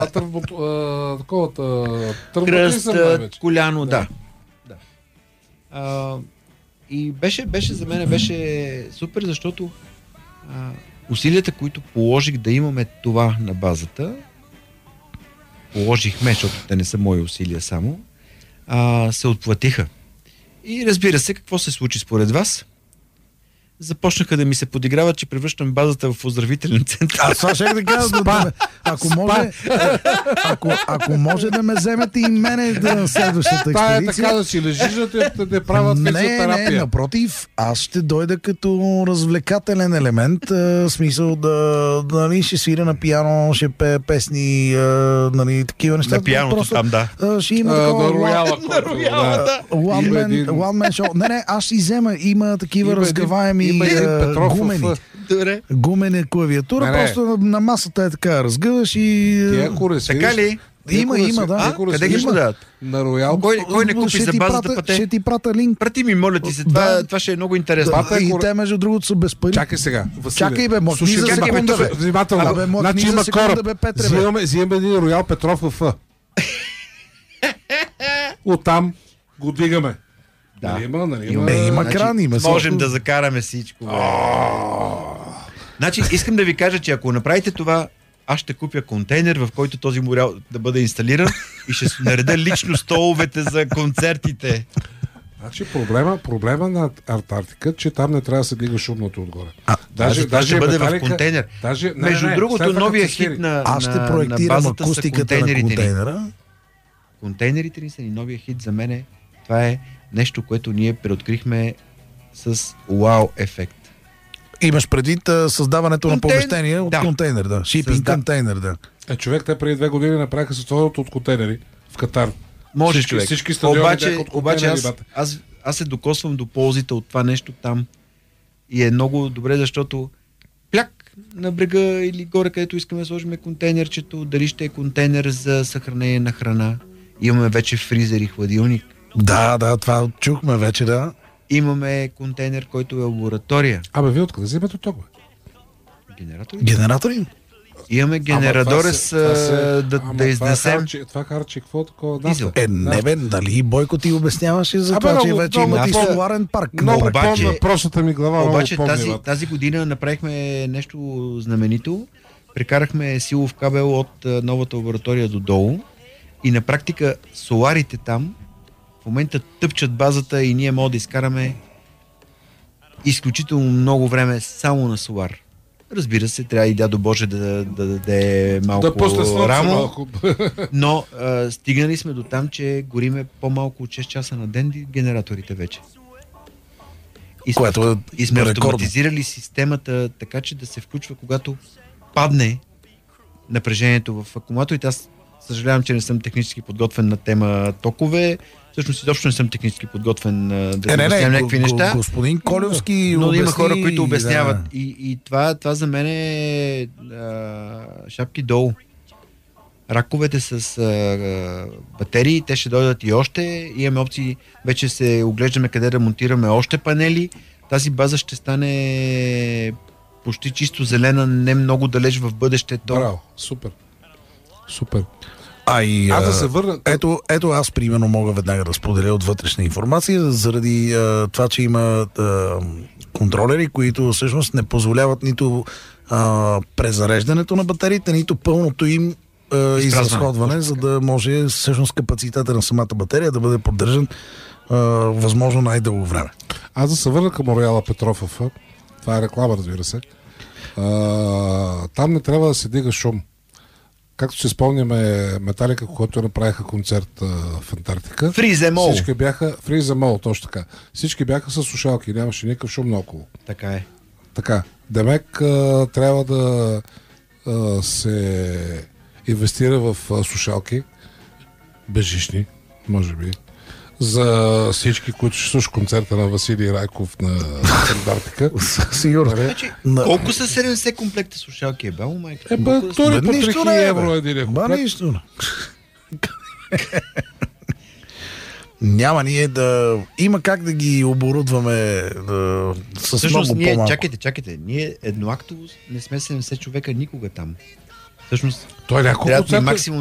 Кръст, коляно, да. И беше за мен беше супер, защото усилията, които положих да имаме това на базата, положихме, защото те не са мои усилия само, се отплатиха. И разбира се, какво се случи според вас? Започнаха да ми се подиграват, че превръщам базата в оздравителен център. Аз това ще да кажа. Ако може да ме вземете и мене на следващата експедиция. Това е така да си лежиш, да те правят физиотерапия. Не, напротив, аз ще дойда като развлекателен елемент, смисъл да ще свиря на пиано, ще пее песни, такива неща. На пианото там, да. Ще има на рояла. One man show. Не, аз ще взема, има такива разгъваеми гумени клавиатура, просто на масата е така, разгъваш и... Така ли? Има, да. Къде ги подават? На Роял. Кой не купи за базата пъте? Ще ти прата линк. Прати ми, моля ти се, това ще е много интересно. И те, между другото, са без пари. Чакай сега. Чакай, бе, може за секунда, бе. Внимателно. Значи има кораб. Взимаме един Роял Петров в оттам го дигаме. Да. Има кран, има. Можем да закараме всичко. Значи, искам да ви кажа, че ако направите това, аз ще купя контейнер, в който този морял да бъде инсталиран и ще нареда лично столовете за концертите. Значи проблема на Антарктика, че там не трябва да се дига шумното отгоре. Даже ще бъде в контейнер. Между другото, новия хит на базата са контейнерите ни. Контейнерите ни са ни новия хит за мене. Това е нещо, което ние преоткрихме с вау ефект. Имаш предвид създаването на помещение от контейнер, да. Шипинг контейнер, да. Човек, те преди 2 години направиха състоянието от контейнери в Катар. Може човек. Всички стадиони обаче аз се докосвам до ползите от това нещо там. И е много добре, защото пляк на брега или горе, където искаме да сложим контейнерчето, дали ще е контейнер за съхранение на храна. Имаме вече фризер и хладилник. Да, това чухме вече, да. Имаме контейнер, който е лаборатория. Вие откъде вземете ток, бе? Генератори? Имаме генерадорес да изнесем. Това харчи какво такова? Не бе, дали Бойко ти обясняваше за това, че вече има и соларен парк. Много помня простата ми глава. Обаче тази година направихме нещо знаменито. Прекарахме силов кабел от новата лаборатория додолу и на практика соларите там в момента тъпчат базата и ние можем да изкараме изключително много време само на солар. Разбира се, трябва и дядо Боже да даде малко рамо, но стигнали сме до там, че гориме по-малко от 6 часа на ден генераторите вече. И сме автоматизирали системата така, че да се включва, когато падне напрежението в акумулаторите. Аз съжалявам, че не съм технически подготвен на тема токове. Всъщност изобщо не съм технически подготвен да обяснявам някакви неща. Господин Колевски но има хора, които обясняват. Да. И това за мен е шапки долу. Раковете с батерии, те ще дойдат и още. Имаме опции, вече се оглеждаме къде да монтираме още панели. Тази база ще стане почти чисто зелена, не много далеч в бъдещето. Браво, супер. Да се върна. Ето аз примерно мога веднага да споделя от вътрешна информация, заради това, че има контролери, които всъщност не позволяват нито презареждането на батериите, нито пълното им изразходване, за да може всъщност капацитета на самата батерия да бъде поддържан възможно най-дълго време. Аз да се върна към Рояла Петров. Това е реклама, разбира се. Там не трябва да се дига шум. Както се спомняме, Металика, когато направиха концерт в Антарктика. Фриземол. Всички бяха Фриземол, точно така. Всички бяха с слушалки, нямаше никакъв шум наоколо. Така е. Така. Демек трябва да се инвестира в слушалки, безжични, може би, за всички, които ще слушат концерта на Василий Райков на Антарктика. Сигурно. Колко са 70 комплекта слушалки? Ебало, майка? Тури по 3000 евро един комплект. Нищо. Няма ние да... Има как да ги оборудваме с много по-малко. Чакайте. Ние едноактово не сме 70 човека никога там. Всъщност, Той няколко трябва да ми концерта. максимум